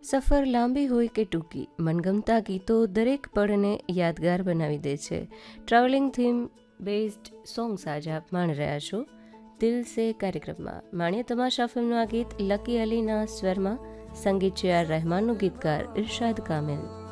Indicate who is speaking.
Speaker 1: સફર લાંબી હોય કે ટૂંકી, મનગમતા ગીતો દરેક પળને યાદગાર બનાવી દે છે. ટ્રાવેલિંગ થીમ બેઝડ સોંગ્સ આજે આપ માણી રહ્યા છો દિલ સે કાર્યક્રમમાં. માણીએ તમાશા ફિલ્મનું આ ગીત લકી અલીના સ્વરમાં, સંગીત છે આર રહેમાનનું, ગીતકાર ઇરશાદ કામિલ.